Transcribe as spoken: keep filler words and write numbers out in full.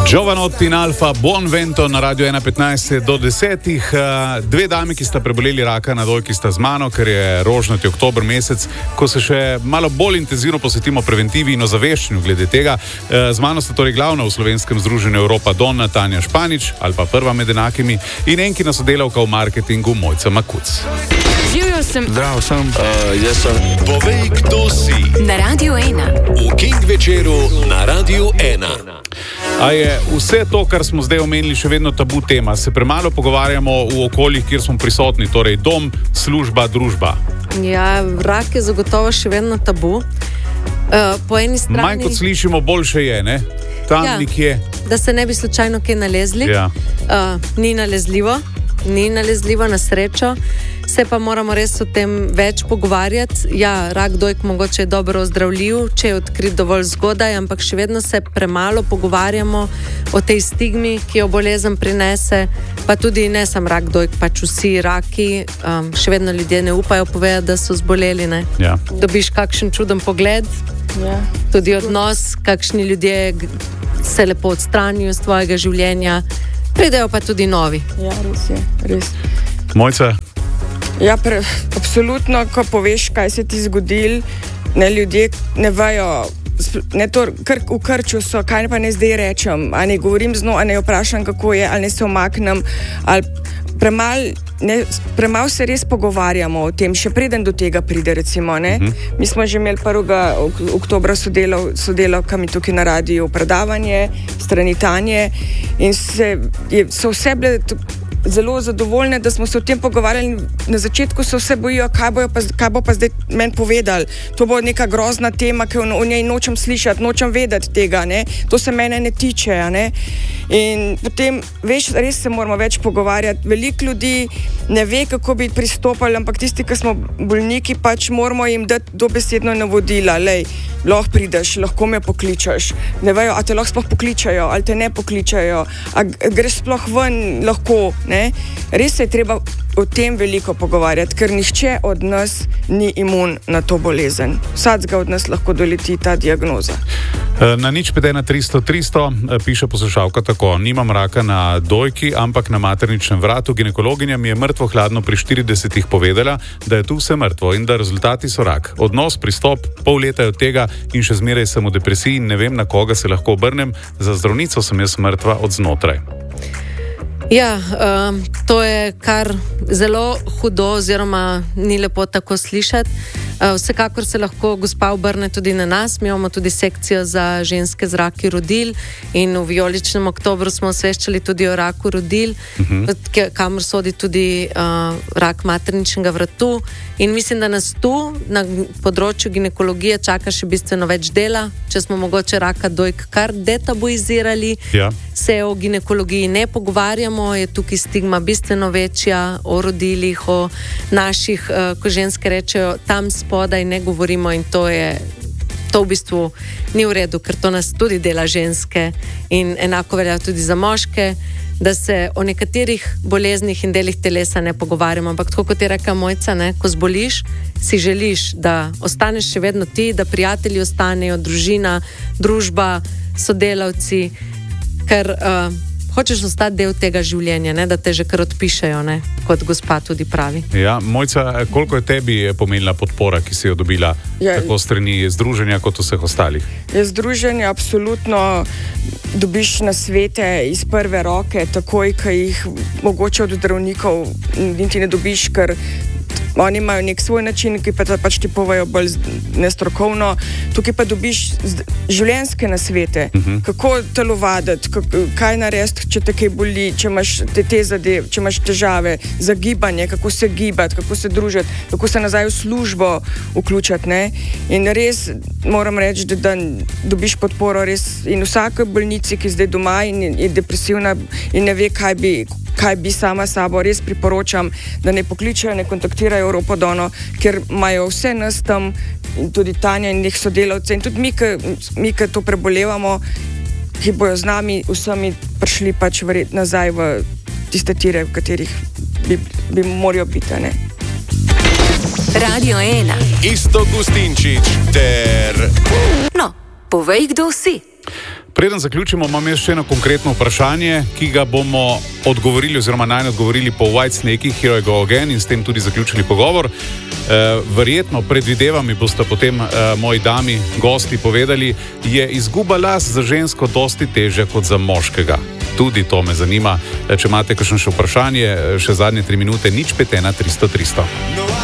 Giovanotti in Alfa, buon vento na Radio ena petnajst do desetih. Dve dami, ki sta preboleli raka na dojki, sta z mano, ker je rožnati oktober mesec, ko se še malo bolj intenzivno posvetimo preventivi in ozaveščanju glede tega. Z mano sta torej glavna v slovenskem združenju Europa Donna Tanja Španič, ali pa prva med enakimi, in enkina sodelavka v marketingu Mojca Makuc. Živjo sem. Zdrav sem. Uh, jaz sem. Povej, kdo si. Na Radio ena. V King večeru na Radio ena. A je vse to, kar smo zdaj omenili, še vedno tabu tema? Se premalo pogovarjamo v okoljih, kjer smo prisotni, torej dom, služba, družba? Ja, rak je zagotovo še vedno tabu. Uh, po eni strani... Manj kot slišimo, boljše je, ne? Tam ja, nekje. Da se ne bi slučajno kaj nalezli. Ja. Uh, ni nalezljivo, ni nalezljivo na srečo. Se pa moramo res o tem več pogovarjati. Ja, rak dojk mogoče je dobro ozdravljiv, če je odkrit dovolj zgodaj, ampak še vedno se premalo pogovarjamo o tej stigmi, ki jo bolezen prinese. Pa tudi ne sam rak dojk, pač vsi raki. Um, še vedno ljudje ne upajo povedati, da so zboleli. Ne? Ja. Dobiš kakšen čuden pogled, Ja. tudi odnos, kakšni ljudje se lepo odstranijo iz tvojega življenja. Pridejo pa tudi novi. Ja, res je, res. Mojca? Ja, pre, absolutno, ko poveš, kaj se ti zgodil, ne, ljudje ne vejo, ne to, kar v krču so, kaj pa ne zdaj rečem, a ne govorim z njo, a ne jo vprašam, kako je, ali ne se omaknem, ali premal, ne, premal se res pogovarjamo o tem, še preden do tega pride, recimo, ne. Uh-huh. Mi smo že imeli prvega oktobra sodelav, sodelavkami tukaj na radiju predavanje, strani Tanje, in se, je, so vse bile zelo zadovoljne, da smo se o tem pogovarjali. Na začetku se vse bojijo, kaj, bojo pa, kaj bo pa zdaj meni povedali. To bo neka grozna tema, ki o njej nočem slišati, nočem vedeti tega, ne? To se mene ne tiče. Ne? In potem, veš, res se moramo več pogovarjati. Veliko ljudi ne ve, kako bi pristopali, ampak tisti, ki smo bolniki, pač moramo jim dati dobesedno navodila. Lej, lahko prideš, lahko me pokličeš. Ne vejo, a te lahko sploh pokličajo, ali te ne pokličajo, a greš sploh ven, lahko. Ne? Res se je treba o tem veliko pogovarjati, ker nihče od nas ni imun na to bolezen. Vsakega od nas lahko doleti ta diagnoza. Na nič pet ena tristo tristo piše poslušalka tako: nimam raka na dojki, ampak na materničnem vratu. Ginekologinja mi je mrtvo hladno pri štiridesetih povedala, da je tu vse mrtvo in da rezultati so rak. Odnos, pristop, pol leta je od tega in še zmeraj sem v depresiji in ne vem, na koga se lahko obrnem. Za zdravnico sem jaz mrtva od znotraj. Ja, um, to je kar zelo hudo, oziroma ni lepo tako slišati. Uh, vsekakor se lahko gospa obrne tudi na nas. Mi imamo tudi sekcijo za ženske z raki rodil in v vijoličnem oktobru smo osveščali tudi o raku rodil, uh-huh. kamor sodi tudi uh, rak materničnega vratu. In mislim, da nas tu na področju ginekologije čaka še bistveno več dela. Če smo mogoče raka dojk kar detabuizirali, ja. se o ginekologiji ne pogovarjamo, je tukaj stigma bistveno večja, o rodilih, o naših, uh, ko ženske rečejo, tam spodaj ne govorimo, in to je, to v bistvu ni v redu, ker to nas tudi dela ženske in enako velja tudi za moške, da se o nekaterih boleznih in delih telesa ne pogovarjamo, ampak tako kot je rekla Mojca, ne, ko zboliš, si želiš, da ostaneš še vedno ti, da prijatelji ostanejo, družina, družba, sodelavci, ker uh, hočeš ostati del tega življenja, ne, da te že kar odpišejo, ne, kot gospa tudi pravi. Ja, Mojca, koliko je tebi pomenila podpora, ki si jo dobila ja, tako strani združenja kot vseh ostalih? Je združenje absolutno dobiš na svete iz prve roke, takoj, ki jih mogoče od zdravnikov niti ne dobiš, ker oni imajo nek svoj način, ki pa pač ti povejo bolj nestrokovno. Tukaj pa dobiš življenjske nasvete, uh-huh. kako telovaditi, kaj narediti, če te kaj boli, če imaš te, te zadeve, če imaš težave za gibanje, kako se gibati, kako se družiti, kako se nazaj v službo vključiti. Ne? In res moram reči, da, da dobiš podporo res in vsake bolnici, ki je zdaj doma in je depresivna in ne ve, kaj bi, kaj bi sama sabo, res priporočam, da ne pokličajo, ne kontaktirajo Europa Dono, ker imajo vse nas tam, tudi Tanja in njih sodelavce in tudi mi, ki, ki to prebolevamo, ki bojo z nami vsemi prišli pač verjet nazaj v tiste tire, v katerih bi, bi morajo biti, ne. Radio ena. Iztok Gustinčič ter... No, povej, kdo si. Preden zaključimo, imam jaz še eno konkretno vprašanje, ki ga bomo odgovorili oziroma naj odgovorili po Whitesnakih, Here I Go Again, in s tem tudi zaključili pogovor. E, verjetno, predvidevam, mi boste potem e, moji dami, gosti povedali, je izguba las za žensko dosti težja kot za moškega. Tudi to me zanima. E, če imate kakšno še vprašanje, še zadnje tri minute, nič pet ena tristo tristo.